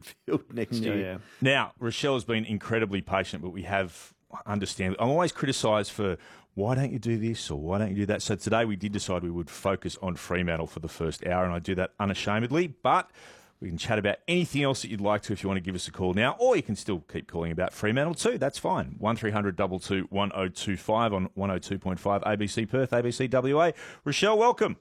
field next year. Yeah. Now, Rochelle has been incredibly patient, but we have understand. I'm always criticised for why don't you do this or why don't you do that. So today we did decide we would focus on Fremantle for the first hour, and I do that unashamedly. But we can chat about anything else that you'd like to if you want to give us a call now, or you can still keep calling about Fremantle too. That's fine. 1300 22 1025 on 102.5 ABC Perth, ABC WA. Rochelle, welcome.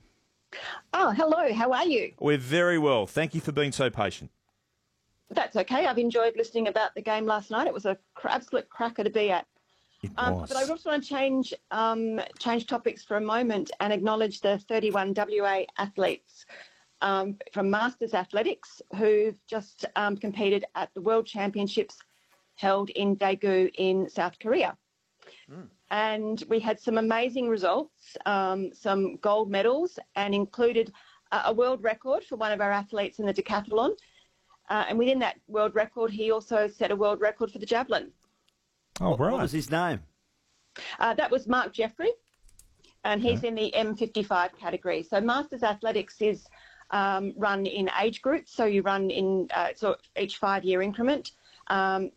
Oh, hello. How are you? We're very well. Thank you for being so patient. That's okay. I've enjoyed listening about the game last night. It was an absolute cracker to be at. It was. But I also want to change topics for a moment and acknowledge the 31 WA athletes from Masters Athletics who've just competed at the World Championships held in Daegu in South Korea. And we had some amazing results, some gold medals, and included a world record for one of our athletes in the decathlon. And within that world record, he also set a world record for the javelin. Oh, right. What was his name? That was Mark Jeffrey, and he's in the M55 category. So Masters Athletics is run in age groups, so you run in each 5-year increment. So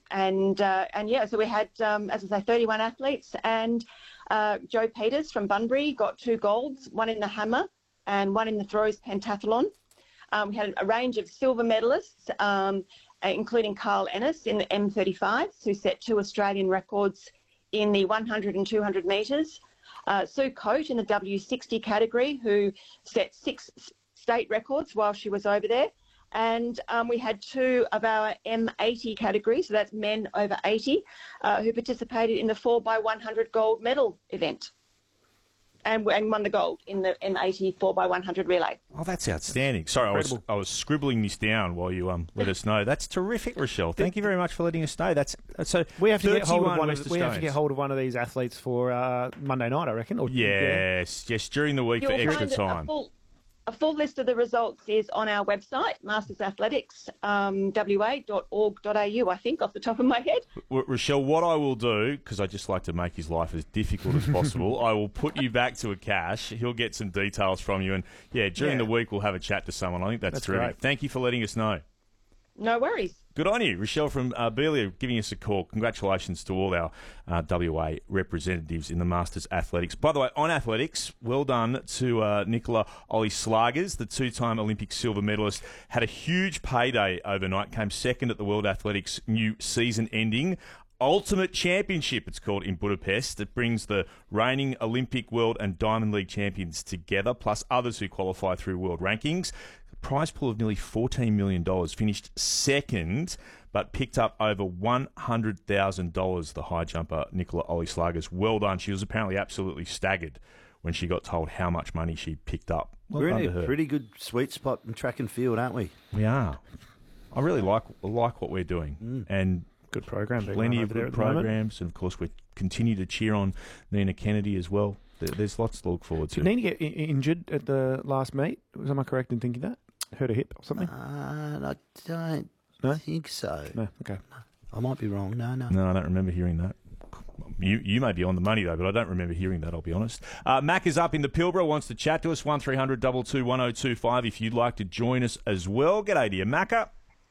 we had, as I say, 31 athletes, and Joe Peters from Bunbury got 2 golds, one in the hammer and one in the throws pentathlon. We had a range of silver medalists, including Carl Ennis in the M35s, who set 2 Australian records in the 100 and 200 metres. Sue Coate in the W60 category, who set 6 state records while she was over there. And we had 2 of our M80 categories, so that's men over 80, who participated in the 4x100 gold medal event. And won the gold in the M80 4x100 relay. Oh, that's outstanding. Sorry, I was scribbling this down while you let us know. That's terrific, Rochelle. Thank you very much for letting us know. That's so. We have to get hold of one of these athletes for Monday night, I reckon. Yes, during the week for extra time. A full list of the results is on our website, mastersathletics.wa.org.au, I think, off the top of my head. Rochelle, what I will do, because I just like to make his life as difficult as possible, I will put you back to Akash. He'll get some details from you. And, during the week we'll have a chat to someone. I think that's terrific. Great. Thank you for letting us know. No worries. Good on you. Rochelle from Belia giving us a call. Congratulations to all our WA representatives in the Masters Athletics. By the way, on athletics, well done to Nicola Ollie-Slagers, the 2-time Olympic silver medalist. Had a huge payday overnight, came second at the World Athletics new season-ending Ultimate Championship, it's called, in Budapest. It brings the reigning Olympic, World and Diamond League champions together, plus others who qualify through world rankings. Prize pool of nearly $14 million, finished second, but picked up over $100,000, the high jumper Nicola Ollie-Slagers. Well done. She was apparently absolutely staggered when she got told how much money she picked up. We're in a pretty good sweet spot in track and field, aren't we? We are. I really like what we're doing. And good program. Plenty of good programs. And, of course, we continue to cheer on Nina Kennedy as well. There's lots to look forward to. Did Nina get injured at the last meet? Am I correct in thinking that? Hurt a hip or something? I don't think so. No, okay. I might be wrong. No. No, I don't remember hearing that. You may be on the money, though, but I don't remember hearing that, I'll be honest. Mac is up in the Pilbara, wants to chat to us, 1300 22 1025 if you'd like to join us as well. G'day to you, Macca.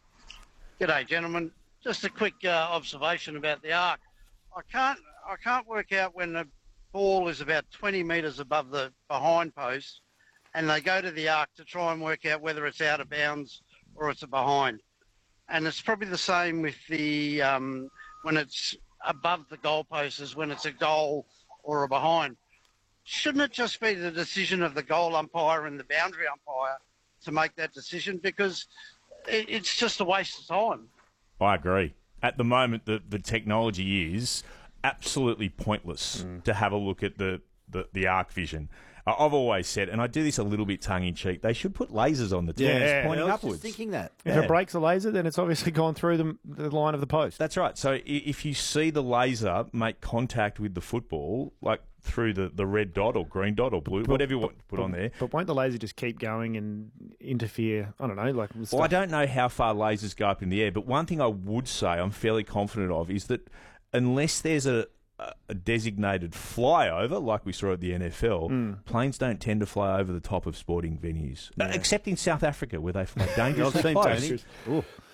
G'day, gentlemen. Just a quick observation about the arc. I can't work out when the ball is about 20 metres above the behind post, and they go to the arc to try and work out whether it's out of bounds or it's a behind. And it's probably the same with the when it's above the goalpost as when it's a goal or a behind. Shouldn't it just be the decision of the goal umpire and the boundary umpire to make that decision? Because it's just a waste of time. I agree. At the moment, the technology is absolutely pointless to have a look at the arc vision. I've always said, and I do this a little bit tongue-in-cheek, they should put lasers on the tents pointing upwards. I was just thinking that. If it breaks a laser, then it's obviously gone through the line of the post. That's right. So if you see the laser make contact with the football, like through the red dot or green dot or blue, whatever you want to put on there. But won't the laser just keep going and interfere? I don't know. Well, I don't know how far lasers go up in the air, but one thing I would say I'm fairly confident of is that unless there's a designated flyover, like we saw at the NFL, planes don't tend to fly over the top of sporting venues, except in South Africa, where they fly dangerously close.